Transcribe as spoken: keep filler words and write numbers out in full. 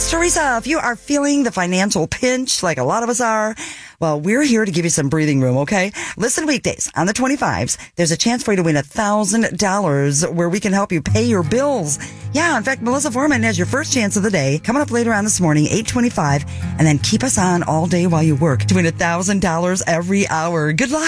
Teresa, if you are feeling the financial pinch like a lot of us are, well, we're here to give you some breathing room, okay? Listen weekdays on the twenty-fives. There's a chance for you to win one thousand dollars where we can help you pay your bills. Yeah, in fact, Melissa Foreman has your first chance of the day coming up later on this morning, eight twenty-five, and then keep us on all day while you work to win one thousand dollars every hour. Good luck.